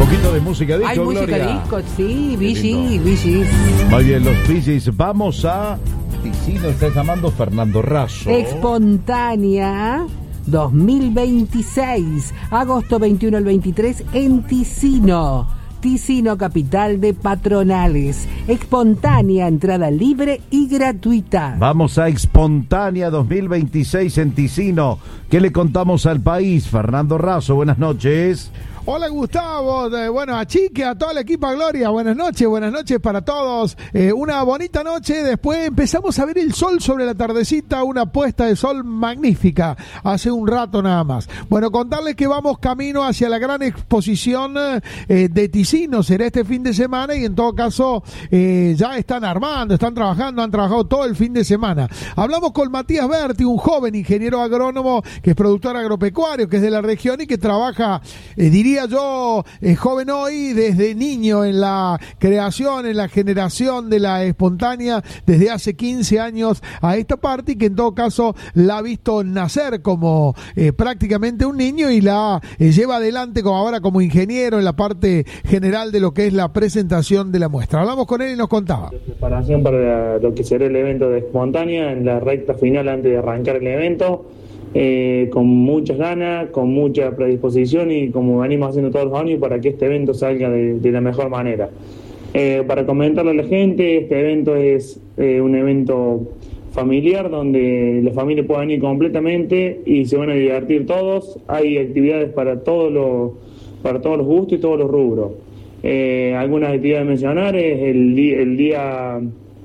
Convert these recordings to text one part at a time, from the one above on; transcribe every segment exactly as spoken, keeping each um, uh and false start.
poquito de música disco, Hay música Gloria. disco, sí, Bee Gees, Bee Gees. Muy bien, los Bee Gees. Vamos a Ticino, está llamando Fernando Razo. Espontánea dos mil veintiséis, agosto veintiuno al veintitrés en Ticino. Ticino, capital de patronales. Espontánea, entrada libre y gratuita. Vamos a Espontánea dos mil veintiséis en Ticino. ¿Qué le contamos al país? Fernando Razo, buenas noches. Hola Gustavo, eh, bueno, a Chique, a toda la equipa Gloria, buenas noches, buenas noches para todos. Eh, una bonita noche, después empezamos a ver el sol sobre la tardecita, una puesta de sol magnífica, hace un rato nada más. Bueno, contarles que vamos camino hacia la gran exposición eh, de Ticino, será este fin de semana y en todo caso eh, ya están armando, están trabajando, han trabajado todo el fin de semana. Hablamos con Matías Berti, un joven ingeniero agrónomo que es productor agropecuario, que es de la región y que trabaja, eh, diría yo, eh, joven hoy, desde niño en la creación, en la generación de la espontánea, desde hace quince años a esta parte, y que en todo caso la ha visto nacer como eh, prácticamente un niño y la eh, lleva adelante como ahora como ingeniero en la parte general de lo que es la presentación de la muestra. Hablamos con él y nos contaba. Preparación para lo que será el evento de espontánea en la recta final antes de arrancar el evento. Eh, con muchas ganas, con mucha predisposición y como venimos haciendo todos los años para que este evento salga de, de la mejor manera. Eh, para comentarle a la gente, este evento es eh, un evento familiar donde la familia puede venir completamente y se van a divertir todos. Hay actividades para todos los, para todos los gustos y todos los rubros. Eh, algunas actividades a mencionar es el, di- el día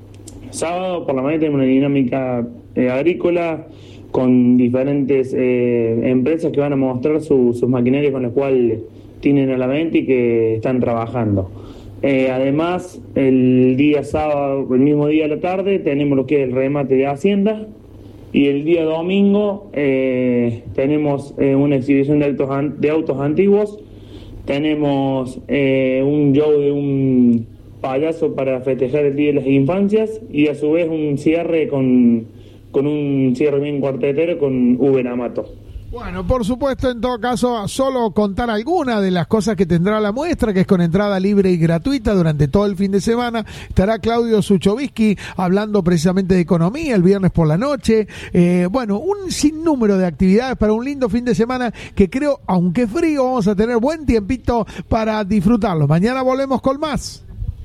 sábado por la mañana tenemos una dinámica eh, agrícola con diferentes eh, empresas que van a mostrar su, sus maquinarias con las cuales tienen a la venta y que están trabajando. Eh, además, el día sábado, el mismo día de la tarde, tenemos lo que es el remate de Hacienda y el día domingo eh, tenemos eh, una exhibición de autos, an- de autos antiguos, tenemos eh, un show de un payaso para festejar el Día de las Infancias y a su vez un cierre con... con un cierre bien cuartetero con Uber Amato. Bueno, por supuesto, en todo caso, solo contar alguna de las cosas que tendrá la muestra, que es con entrada libre y gratuita durante todo el fin de semana. Estará Claudio Suchovsky hablando precisamente de economía el viernes por la noche. Eh, bueno, un sinnúmero de actividades para un lindo fin de semana que creo, aunque frío, vamos a tener buen tiempito para disfrutarlo. Mañana volvemos con más.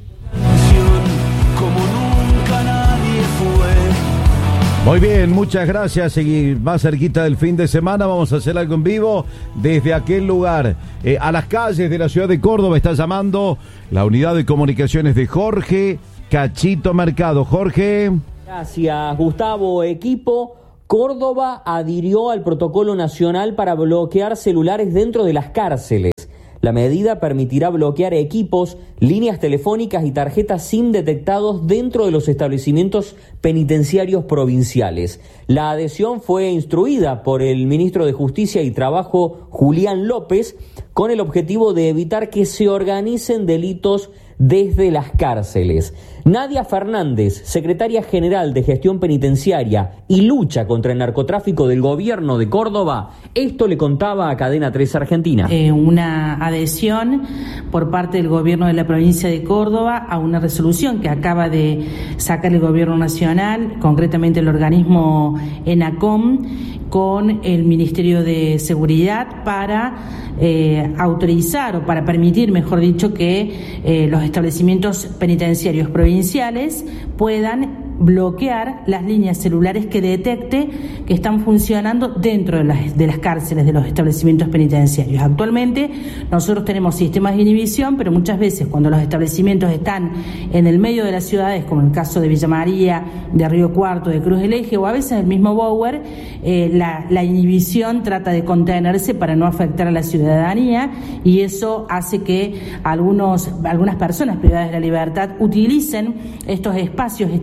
Como nunca nadie fue. Muy bien, muchas gracias. Y más cerquita del fin de semana vamos a hacer algo en vivo desde aquel lugar. Eh, a las calles de la ciudad de Córdoba está llamando la unidad de comunicaciones de Jorge Cachito Mercado. Jorge. Gracias, Gustavo. Equipo, Córdoba adhirió al protocolo nacional para bloquear celulares dentro de las cárceles. La medida permitirá bloquear equipos, líneas telefónicas y tarjetas SIM detectados dentro de los establecimientos penitenciarios provinciales. La adhesión fue instruida por el ministro de Justicia y Trabajo, Julián López, con el objetivo de evitar que se organicen delitos desde las cárceles. Nadia Fernández, secretaria general de Gestión Penitenciaria y Lucha contra el Narcotráfico del Gobierno de Córdoba, esto le contaba a Cadena tres Argentina. Eh, una adhesión por parte del Gobierno de la provincia de Córdoba a una resolución que acaba de sacar el Gobierno Nacional, concretamente el organismo ENACOM, con el Ministerio de Seguridad para eh, autorizar o para permitir, mejor dicho, que eh, los establecimientos penitenciarios provinciales puedan bloquear las líneas celulares que detecte que están funcionando dentro de las, de las cárceles de los establecimientos penitenciarios. Actualmente nosotros tenemos sistemas de inhibición, pero muchas veces cuando los establecimientos están en el medio de las ciudades, como en el caso de Villa María, de Río Cuarto, de Cruz del Eje o a veces el mismo Bower, eh, la, la inhibición trata de contenerse para no afectar a la ciudadanía y eso hace que algunos, algunas personas privadas de la libertad utilicen estos espacios, estas celdas,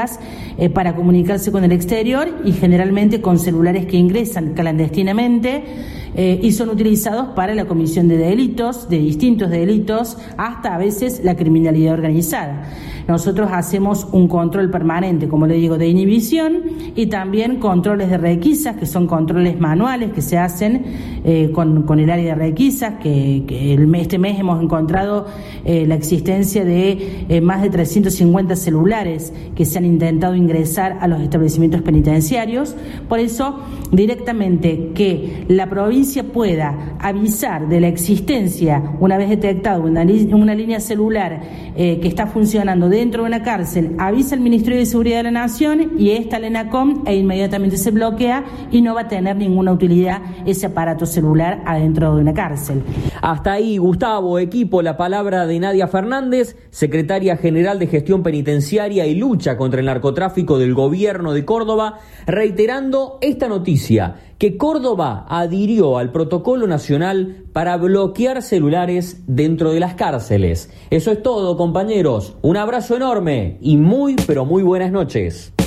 medidas eh, para comunicarse con el exterior y generalmente con celulares que ingresan clandestinamente eh, y son utilizados para la comisión de delitos, de distintos delitos, hasta a veces la criminalidad organizada. Nosotros hacemos un control permanente, como le digo, de inhibición y también controles de requisas, que son controles manuales que se hacen eh, con, con el área de requisas, que, que el, este mes hemos encontrado eh, la existencia de eh, más de trescientos cincuenta celulares que se han intentado ingresar a los establecimientos penitenciarios. Por eso, directamente que la provincia pueda avisar de la existencia, una vez detectado una, una línea celular eh, que está funcionando dentro de una cárcel, avisa al Ministerio de Seguridad de la Nación y esta al ENACOM e inmediatamente se bloquea y no va a tener ninguna utilidad ese aparato celular adentro de una cárcel. Hasta ahí, Gustavo, equipo, la palabra de Nadia Fernández, secretaria general de Gestión Penitenciaria y Lucha contra el Narcotráfico del Gobierno de Córdoba, reiterando esta noticia, que Córdoba adhirió al protocolo nacional para bloquear celulares dentro de las cárceles. Eso es todo, compañeros. Un abrazo enorme y muy, pero muy buenas noches.